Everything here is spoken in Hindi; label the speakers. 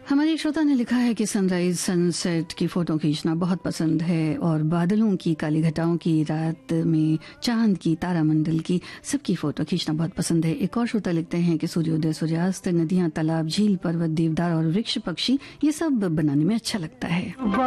Speaker 1: हमारे श्रोता ने लिखा है कि सनराइज सनसेट की फोटो खींचना बहुत पसंद है और बादलों की, काली घटाओं की, रात में चांद की, तारामंडल की, सबकी फोटो खींचना बहुत पसंद है। एक और श्रोता लिखते हैं कि सूर्योदय, सूर्यास्त, नदियां, तालाब, झील, पर्वत, देवदार और वृक्ष, पक्षी, ये सब बनाने में अच्छा लगता है।